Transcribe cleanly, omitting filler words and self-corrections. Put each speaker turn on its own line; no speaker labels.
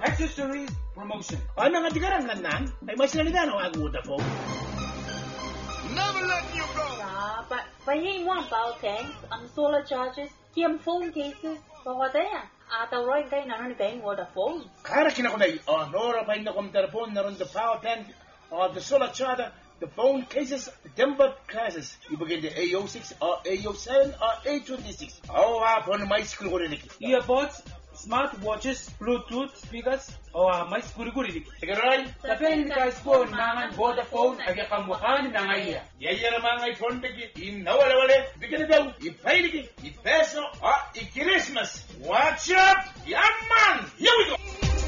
accessories promotion.
Ano nga tigarang nan? Ay mas nalida no ang Vodafone.
Never let you go.
Pahing one tanks, solar charges, phone cases, pawadaya. Ata roy kay nanon kay Vodafone.
Kara kinakunay, nora pa na telefon naron the power bank, the solar charger, the phone cases, the tempered classes. Ibigay the AO6 or AO7 or A26. Hapon may school ko rin.
Earbuds, smartwatches, Bluetooth speakers, may guri-guri.
Tagaroy?
Sa Pilipinas po, nangan Vodafone, agakamukan na ngayon.
Yaya naman ay phone bagi. Inawala-wala. Bigyan na daw. Ipay-ligi. Ipeso. I-Christmas. Watch up. Yaman. Here we go.